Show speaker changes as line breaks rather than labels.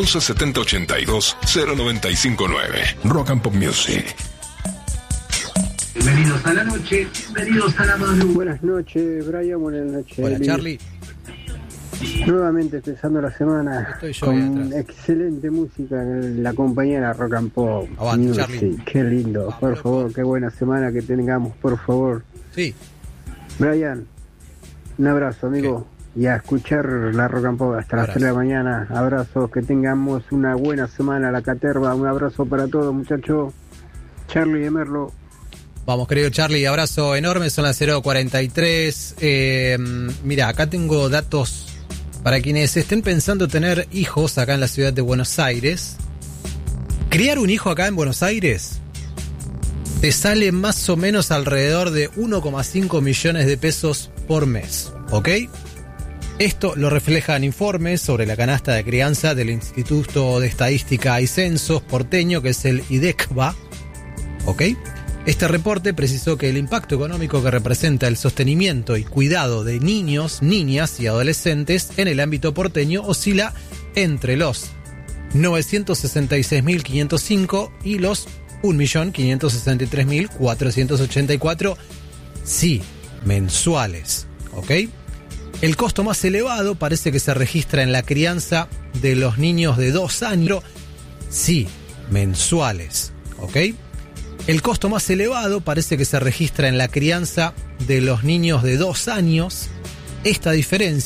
11 70 82 0959. Rock and Pop Music.
Bienvenidos a la noche, bienvenidos a la madrugada.
Buenas noches, Brian, buenas noches.
Hola, Charlie.
Nuevamente empezando la semana con excelente música en la compañera Rock and Pop Music. Charlie. Qué lindo, por favor, qué buena semana que tengamos, por favor.
Sí.
Brian, un abrazo, amigo. ¿Qué? Y a escuchar la Rock and Pop hasta las 3 de la mañana. Abrazos, que tengamos una buena semana, la caterva. Un abrazo para todos, muchachos. Charlie de Merlo.
Vamos, querido Charlie, abrazo enorme, son las 0:43. Mira, acá tengo datos para quienes estén pensando tener hijos acá en la ciudad de Buenos Aires. Criar un hijo acá en Buenos Aires te sale más o menos alrededor de 1,5 millones de pesos por mes, ¿ok? Esto lo reflejan informes sobre la canasta de crianza del Instituto de Estadística y Censos porteño, que es el IDECBA, ¿ok? Este reporte precisó que el impacto económico que representa el sostenimiento y cuidado de niños, niñas y adolescentes en el ámbito porteño oscila entre los 966.505 y los 1.563.484, sí, mensuales, ¿ok? El costo más elevado parece que se registra en la crianza de los niños de 2 años, sí, mensuales, ¿ok? El costo más elevado parece que se registra en la crianza de los niños de 2 años. Esta diferencia